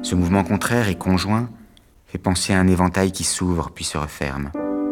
Ce mouvement contraire et conjoint fait penser à un éventail qui s'ouvre puis se referme.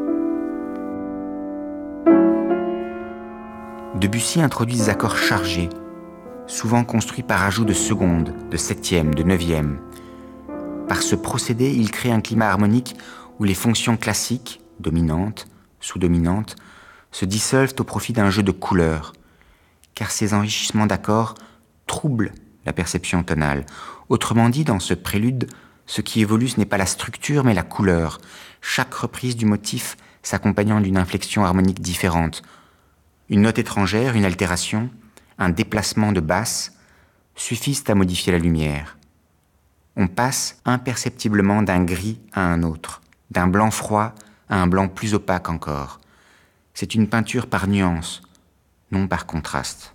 Debussy introduit des accords chargés, souvent construits par ajout de secondes, de septièmes, de neuvièmes. Par ce procédé, il crée un climat harmonique où les fonctions classiques, dominantes, sous-dominantes, se dissolvent au profit d'un jeu de couleurs, car ces enrichissements d'accords troublent la perception tonale. Autrement dit, dans ce prélude, ce qui évolue, ce n'est pas la structure, mais la couleur, chaque reprise du motif s'accompagnant d'une inflexion harmonique différente. Une note étrangère, une altération, un déplacement de basse suffisent à modifier la lumière. On passe imperceptiblement d'un gris à un autre, d'un blanc froid à un blanc plus opaque encore. C'est une peinture par nuance, non par contraste.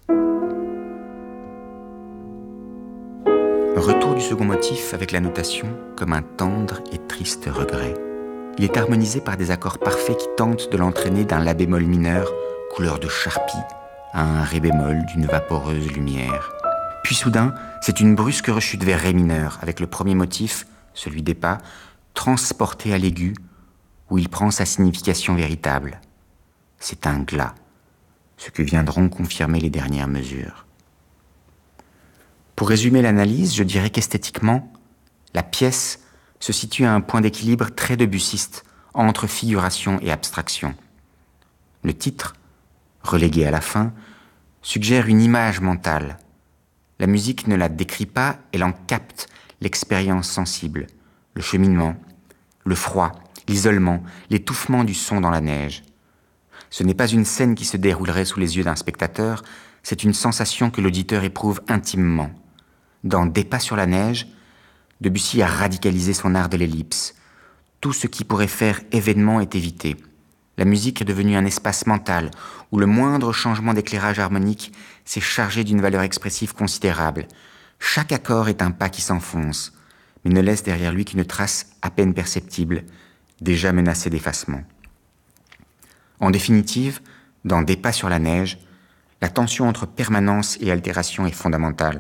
Retour du second motif avec la notation comme un tendre et triste regret. Il est harmonisé par des accords parfaits qui tentent de l'entraîner d'un la bémol mineur, couleur de charpie, à un ré bémol d'une vaporeuse lumière. Puis soudain, c'est une brusque rechute vers ré mineur, avec le premier motif, celui des pas, transporté à l'aigu, où il prend sa signification véritable. C'est un glas, ce que viendront confirmer les dernières mesures. Pour résumer l'analyse, je dirais qu'esthétiquement, la pièce se situe à un point d'équilibre très debussiste entre figuration et abstraction. Le titre, relégué à la fin, suggère une image mentale. La musique ne la décrit pas, elle en capte l'expérience sensible, le cheminement, le froid, l'isolement, l'étouffement du son dans la neige. Ce n'est pas une scène qui se déroulerait sous les yeux d'un spectateur, c'est une sensation que l'auditeur éprouve intimement. Dans Des pas sur la neige, Debussy a radicalisé son art de l'ellipse. Tout ce qui pourrait faire événement est évité. La musique est devenue un espace mental où le moindre changement d'éclairage harmonique s'est chargé d'une valeur expressive considérable. Chaque accord est un pas qui s'enfonce, mais ne laisse derrière lui qu'une trace à peine perceptible, déjà menacée d'effacement. En définitive, dans Des pas sur la neige, la tension entre permanence et altération est fondamentale.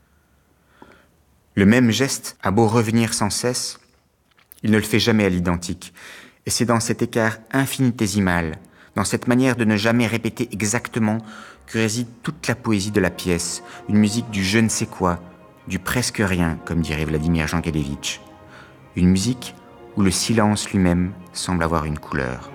Le même geste a beau revenir sans cesse, il ne le fait jamais à l'identique. Et c'est dans cet écart infinitésimal, dans cette manière de ne jamais répéter exactement, que réside toute la poésie de la pièce, une musique du je ne sais quoi, du presque rien, comme dirait Vladimir Jankélévitch. Une musique où le silence lui-même semble avoir une couleur.